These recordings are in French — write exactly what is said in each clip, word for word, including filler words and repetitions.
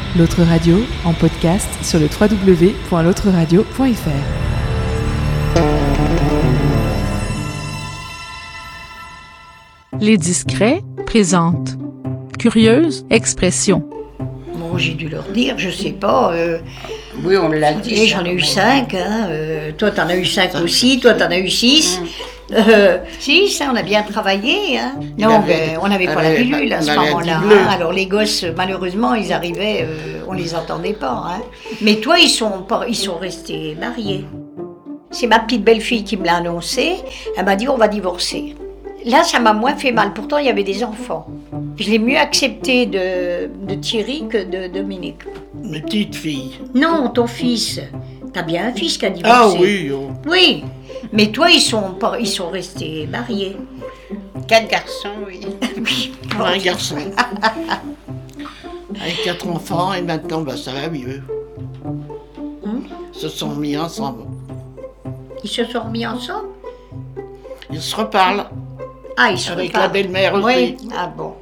L'autre radio, en podcast sur le w w w point l'autre radio point f r. Les Discrets présentent Curieuse expression. Bon, j'ai dû leur dire, je sais pas. Euh, oui, on l'a dit. et j'en ai eu cinq. Hein, euh, toi, t'en as eu cinq aussi. Toi, t'en as eu six. Mmh. Euh, six, hein, on a bien travaillé. Hein. Non, avait, ben, on n'avait pas la pilule à ce moment-là. Hein. Alors les gosses, malheureusement, ils arrivaient, euh, on les entendait pas. Hein. Mais toi, ils sont, pas, ils sont restés mariés. C'est ma petite belle-fille qui me l'a annoncé. Elle m'a dit, on va divorcer. Là, ça m'a moins fait mal. Pourtant, il y avait des enfants. Je l'ai mieux accepté de, de Thierry que de Dominique. Mes petites filles. Non, ton fils. T'as bien un fils qui a divorcé. Ah oui. Oh. Oui. Mais toi, ils sont, pas, ils sont restés mariés. Quatre garçons, oui. Oui. Bon, un garçon. Avec quatre enfants, et maintenant, bah, ça va mieux. Hum? Ils se sont mis ensemble. Ils se sont remis ensemble? Ils se reparlent. Ah, ils se Avec reparlent. la belle-mère aussi. Oui. Ah bon.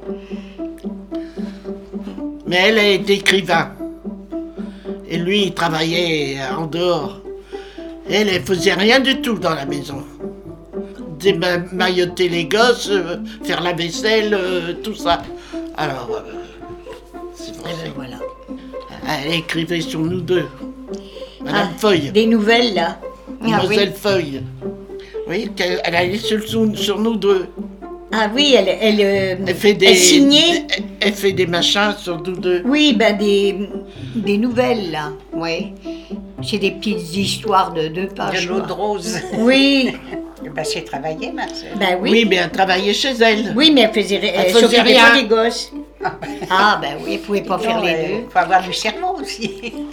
Mais elle est écrivain. Et lui, il travaillait en dehors. Elle, elle faisait rien du tout dans la maison. Démailloter les gosses, euh, faire la vaisselle, euh, tout ça. Alors, euh, c'est vrai. Et ben voilà. Elle écrivait sur nous deux. Madame Ah, Feuille. Des nouvelles, là. Mademoiselle ah, oui. Feuille. Oui, elle allait sur, sur nous deux. Ah oui, elle, elle, euh, elle, fait des, elle signait. Elle, elle fait des machins sur nous deux. Oui, ben des, des nouvelles, là. Oui. C'est des petites histoires de deux pages. De l'eau de rose. Oui. Ben, c'est travaillé, Marcel. Ben oui. Oui, mais elle travaillait chez elle. Oui, mais elle faisait, elle elle faisait s'occupait rien pas des gosses. Ah ben oui, elle pouvait pas non, faire les euh, deux. Il faut avoir du cerveau aussi.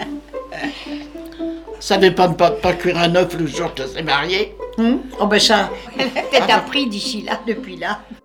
Ça savait pas, pas, pas cuire un œuf le jour qu'elle s'est mariée. Hum? Oh ben ça, elle a peut-être appris d'ici là, depuis là.